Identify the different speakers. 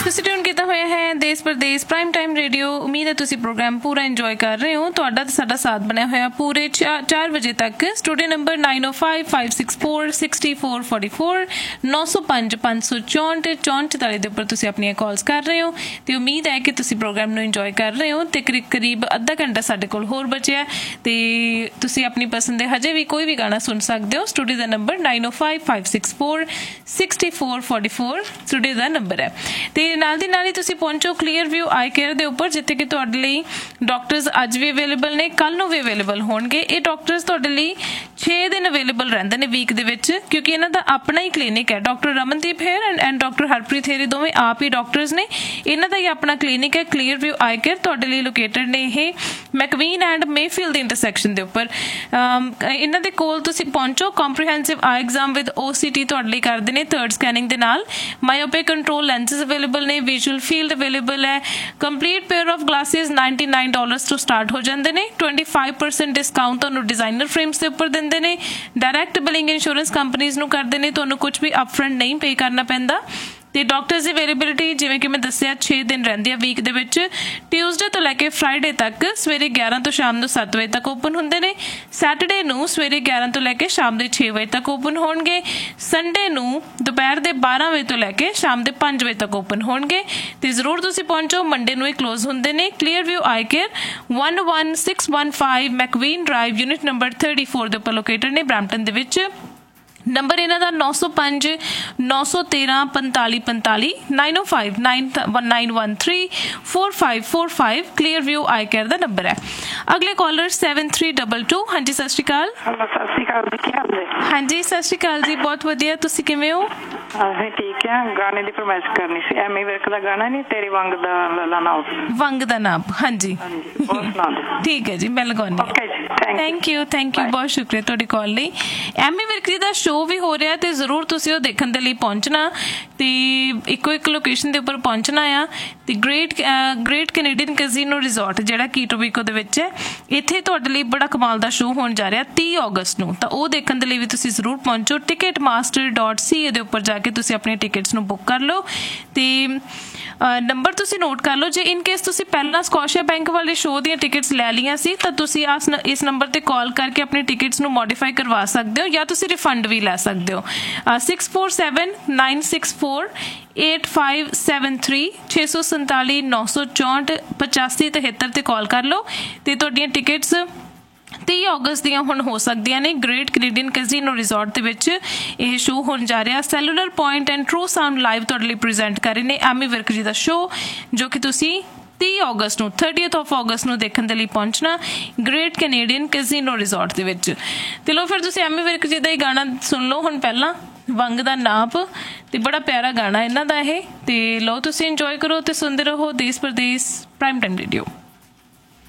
Speaker 1: ਤੁਸੀਂ ਟਿਊਨ ਕੀਤਾ ਹੋਇਆ ਹੈ ਦੇਸ਼ ਪ੍ਰਦੇਸ਼ ਪ੍ਰਾਈਮ ਟਾਈਮ ਰੇਡੀਓ। ਉਮੀਦ ਹੈ ਤੁਸੀਂ ਪ੍ਰੋਗਰਾਮ ਪੂਰਾ ਇੰਜੋਏ ਕਰ ਰਹੇ ਹੋ। ਤੁਹਾਡਾ ਤੇ ਸਾਡਾ ਸਾਥ ਬਣਿਆ ਹੋਇਆ ਪੂਰੇ 4 ਵਜੇ ਤੱਕ। ਸਟੂਡੀਓ ਨੰਬਰ 9055646444 905 564 44 ਦੇ ਉੱਪਰ ਤੁਸੀਂ ਆਪਣੀਆਂ ਕਾਲਸ ਕਰ ਰਹੇ ਹੋ ਤੇ ਉਮੀਦ ਹੈ ਕਿ ਤੁਸੀਂ ਪ੍ਰੋਗਰਾਮ ਨੂੰ ਇੰਜੋਏ ਕਰ ਰਹੇ ਹੋ। ਤੇ ਕਰੀਬ ਅੱਧਾ ਘੰਟਾ ਸਾਡੇ ਕੋਲ ਹੋਰ ਬਚਿਆ ਤੇ ਤੁਸੀਂ ਆਪਣੀ ਪਸੰਦ ਦੇ ਹਜੇ ਵੀ ਕੋਈ ਵੀ ਗਾਣਾ ਸੁਣ ਸਕਦੇ ਹੋ। ਸਟੂਡੀਓ ਦਾ ਨੰਬਰ 9055646444 ਸਟੂਡੀਓ ਦਾ ਨੰਬਰ ਹੈ। ਤੇ ਨਾਲ ਦੀ ਨਾਲ ਹੀ ਤੁਸੀਂ ਪਹੁੰਚੋ ਕਲੀਅਰ ਵਿਊ ਆਈ ਕੇਅਰ ਦੇ ਉੱਪਰ, ਜਿੱਥੇ ਕਿ ਤੁਹਾਡੇ ਲਈ ਡਾਕਟਰਸ ਅੱਜ ਵੀ ਅਵੇਲੇਬਲ ਨੇ, ਕੱਲ ਨੂੰ ਵੀ ਅਵੇਲੇਬਲ ਹੋਣਗੇ। ਇਹ ਡਾਕਟਰਸ ਤੁਹਾਡੇ ਲਈ 6 ਦਿਨ ਅਵੇਲੇਬਲ ਰਹਿੰਦੇ ਨੇ ਵੀਕ ਦੇ ਵਿੱਚ, ਕਿਉਂਕਿ ਇਹਨਾਂ ਦਾ ਆਪਣਾ ਹੀ ਕਲੀਨਿਕ ਹੈ। Doctor Ramandeep hair and doctor Harpreet hair ਦੋਵੇਂ ਆਪ ਹੀ ਡਾਕਟਰਸ ਨੇ। ਇਹਨਾਂ ਦਾ ਹੀ ਆਪਣਾ ਕਲੀਨਿਕ ਹੈ ਕਲੀਅਰ ਵਿਊ ਆਈ ਕੇਅਰ। ਤੁਹਾਡੇ ਲਈ ਲੋਕੇਟਡ ਨੇ ਇਹ ਮੈਕਵੀਨ ਐਂਡ ਮੇਫੀਲਡ ਦੇ ਇੰਟਰਸੈਕਸ਼ਨ ਦੇ ਉੱਪਰ। ਇਹਨਾਂ ਦੇ ਕੋਲ ਤੁਸੀਂ ਪਹੁੰਚੋ। Comprehensive I exam with OCT ਤੁਹਾਡੇ ਲਈ ਕਰਦੇ ਨੇ ਥਰਡ ਸਕੈਨਿੰਗ ਦੇ ਨਾਲ। ਮਾਇਓਪਿਕ ਕੰਟਰੋਲ ਲੈਂਸਿਸ ਅਵੇਲੇਬਲ ਨੇ, ਵਿਜ਼ੂਅਲ ਫੀਲਡ ਅਵੇਲੇਬਲ ਹੈ। ਕੰਪਲੀਟ ਪੇਅਰ ਆਫ ਗਲਾਸਿਸ $99 ਤੋਂ ਸਟਾਰਟ ਹੋ ਜਾਂਦੇ ਨੇ। 25% ਡਿਸਕਾਊਂਟ ਤੁਹਾਨੂੰ ਡਿਜ਼ਾਈਨਰ ਫਰੇਮਸ ਦੇ ਉੱਪਰ ਦਿੰਦੇ ਨੇ। ਡਾਇਰੈਕਟ ਬਿਲਿੰਗ ਇੰਸ਼ੋਰੈਂਸ ਕੰਪਨੀਜ਼ ਨੂੰ ਕਰਦੇ ਨੇ, ਤੁਹਾਨੂੰ ਕੁਝ ਵੀ ਅਪਫਰੰਟ ਨਹੀਂ ਪੇ ਕਰਨਾ ਪੈਂਦਾ। ਤੇ ਡਾਕਟਰਸ ਦੀ ਅਵੇਲੇਬਿਲਿਟੀ ਜਿਵੇਂ ਕਿ ਮੈਂ ਦੱਸਿਆ 6 ਦਿਨ ਰਹਿੰਦੀ ਆ ਵੀਕ ਦੇ ਵਿੱਚ। ਟਿਊਜ਼ਡੇ ਤੋਂ ਲੈ ਕੇ ਫਰਾਈਡੇ ਤੱਕ ਸਵੇਰੇ 11 ਤੋਂ ਸ਼ਾਮ ਨੂੰ 7 ਵਜੇ ਤੱਕ ਓਪਨ ਹੁੰਦੇ ਨੇ। ਸੈਟਰਡੇ ਨੂੰ ਸਵੇਰੇ 11 ਤੋਂ ਲੈ ਕੇ ਸ਼ਾਮ ਦੇ 6 ਵਜੇ ਤੱਕ ਓਪਨ ਹੋਣਗੇ। ਸੰਡੇ ਨੂੰ ਦੁਪਹਿਰ ਦੇ 12 ਵਜੇ ਤੋਂ ਲੈ ਕੇ ਸ਼ਾਮ ਦੇ 5 ਵਜੇ ਤੱਕ ਓਪਨ ਹੋਣਗੇ। ਤੇ ਜ਼ਰੂਰ ਤੁਸੀਂ ਪਹੁੰਚੋ। ਮੰਡੇ ਨੂੰ ਇਹ ਕਲੋਜ਼ ਹੁੰਦੇ ਨੇ। ਕਲੀਅਰ ਵਿਊ ਆਈ ਕੇਅਰ 11615 ਮੈਕਵੀਨ ਡਰਾਈਵ ਯੂਨਿਟ ਨੰਬਰ 34 ਦੇ ਉੱਪਰ ਲੋਕੇਟਡ ਨੇ ਬਰੈਂਪਟਨ ਦੇ ਵਿੱਚ। ਨੰਬਰ ਇਹਨਾਂ ਦਾ 905 913 4545 905 913 4545 ਕਲੀਅਰ ਵਿਊ ਆਈ ਕੇਅਰ ਦਾ ਨੰਬਰ ਹੈ। ਅਗਲੇ ਕਾਲਰ 7322। ਹਾਂਜੀ ਸਤਿ ਸ਼੍ਰੀ ਅਕਾਲ।
Speaker 2: ਸਤਿ ਸ਼੍ਰੀ ਅਕਾਲ ਜੀ, ਕੀ ਹਾਲ ਹੈ?
Speaker 1: ਹਾਂਜੀ ਸਤਿ ਸ਼੍ਰੀ ਅਕਾਲ ਜੀ, ਬਹੁਤ ਵਧੀਆ। ਤੁਸੀਂ ਕਿਵੇਂ ਹੋ?
Speaker 2: ਅਸੀਂ ਠੀਕ ਹੈ। ਗਾਣੇ ਦੀ ਫਰਮਾਇਸ਼ ਕਰਨੀ ਸੀ। ਐਮੀ ਵਿਰਕ ਦਾ ਗਾਣਾ ਨਹੀਂ, ਤੇਰੀ ਵੰਗ ਦਾ ਨਾਮ।
Speaker 1: ਵੰਗ ਦਾ ਨਾਮ। ਹਾਂਜੀ ਠੀਕ ਹੈ ਜੀ, ਮੈਂ ਲਗਾਉਂਦੀ ਹਾਂ। ਥੈਂਕ ਯੂ ਬਹੁਤ ਸ਼ੁਕਰੀਆ ਤੁਹਾਡੀ ਕਾਲ ਲਈ। ਐਮੀ ਵਿਰਕ ਜੀ ਦਾ ਸ਼ੋਅ ਵੀ ਹੋ ਰਿਹਾ ਤੇ ਜ਼ਰੂਰ ਤੁਸੀਂ ਉਹ ਦੇਖਣ ਦੇ ਲਈ ਪਹੁੰਚਣਾ ਤੇ ਇੱਕੋ ਇੱਕ ਲੋਕੇਸ਼ਨ ਦੇ ਉੱਪਰ ਪਹੁੰਚਣਾ ਆ। ਤੇ ਗ੍ਰੇਟ ਕੈਨੇਡੀਅਨ ਕੈਜ਼ੀਨੋ ਰਿਜ਼ੋਰਟ ਜਿਹੜਾ ਕੀਟੋਬੀਕੋ ਦੇ ਵਿੱਚ ਹੈ, ਇੱਥੇ ਤੁਹਾਡੇ ਲਈ ਬੜਾ ਕਮਾਲ ਦਾ ਸ਼ੋਅ ਹੋਣ ਜਾ ਰਿਹਾ 30 ਅਗਸਤ ਨੂੰ। ਤਾਂ ਉਹ ਦੇਖਣ ਦੇ ਲਈ ਵੀ ਤੁਸੀਂ ਜ਼ਰੂਰ ਪਹੁੰਚੋ। ticketmaster.ca ਦੇ ਉੱਪਰ ਜਾ ਕੇ ਤੁਸੀਂ ਆਪਣੀਆਂ ਟਿਕਟਸ ਨੂੰ ਬੁੱਕ ਕਰ ਲਓ। ਤੇ ਨੰਬਰ ਤੁਸੀਂ ਨੋਟ ਕਰ ਲਓ। ਜੇ ਇਨ ਕੇਸ ਤੁਸੀਂ ਪਹਿਲਾਂ ਸਕੋਸ਼ੀਆ ਬੈਂਕ ਵਾਲੇ ਸ਼ੋਅ ਦੀਆਂ ਟਿਕਟਸ ਲੈ ਲਈਆਂ ਸੀ ਤਾਂ ਤੁਸੀਂ ਇਸ ਨੰਬਰ ਤੇ ਕਾਲ ਕਰਕੇ ਆਪਣੀ ਟਿਕਟਸ ਨੂੰ ਮੋਡੀਫਾਈ ਕਰਵਾ ਸਕਦੇ ਹੋ, ਜਾਂ ਤੁਸੀਂ ਰਿਫੰਡ ਵੀ ਲੈ ਸਕਦੇ ਹੋ। 6479648573 647 964 8573 ਤੇ ਕਾਲ ਕਰ ਲਓ ਤੇ ਤੁਹਾਡੀਆਂ ਟਿਕਟਸ 30 ਅਗਸਤ ਦੀਆਂ ਹੁਣ ਹੋ ਸਕਦੀਆਂ ਨੇ। ਗ੍ਰੇਟ ਕੈਨੇਡੀਅਨ ਕੈਜ਼ੀਨੋ ਰਿਜ਼ੋਰਟ ਦੇ ਵਿੱਚ ਇਹ ਸ਼ੋਅ ਹੋਣ ਜਾ ਰਿਹਾ। Cellular point and true sound live ਤੁਹਾਡੇ ਲਈ ਪ੍ਰੈਜ਼ੈਂਟ ਕਰ ਰਹੇ ਨੇ ਐਮੀ ਵਿਰਕ ਜੀ ਦਾ ਸ਼ੋਅ, ਜੋ ਕਿ ਤੁਸੀਂ 30 ਅਗਸਤ ਨੂੰ 30th of August ਨੂੰ ਦੇਖਣ ਦੇ ਲਈ ਪਹੁੰਚਣਾ ਗ੍ਰੇਟ ਕੈਨੇਡੀਅਨ ਕੈਜ਼ੀਨੋ ਰਿਜ਼ੋਰਟ ਦੇ ਵਿੱਚ। ਤੇ ਲਓ ਫਿਰ ਤੁਸੀਂ ਐਮੀ ਵਿਰਕ ਜੀ ਦਾ ਹੀ ਗਾਣਾ ਸੁਣ ਲਓ ਹੁਣ ਪਹਿਲਾਂ, ਵੰਗ ਦਾ ਨਾਪ। ਤੇ ਬੜਾ ਪਿਆਰਾ ਗਾਣਾ ਇਹਨਾਂ ਦਾ ਇਹ। ਤੇ ਲਓ ਤੁਸੀਂ ਇੰਜੋਏ ਕਰੋ ਤੇ ਸੁਣਦੇ ਰਹੋ ਦੇਸ਼ ਪ੍ਰਦੇਸ਼ ਪ੍ਰਾਈਮ ਟਾਈਮ ਰੇਡੀਓ।